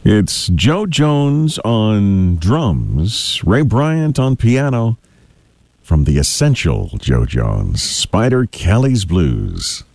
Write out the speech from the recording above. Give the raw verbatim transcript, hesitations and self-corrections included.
It's Joe Jones on drums, Ray Bryant on piano, from the essential Joe Jones, Spider Kelly's Blues.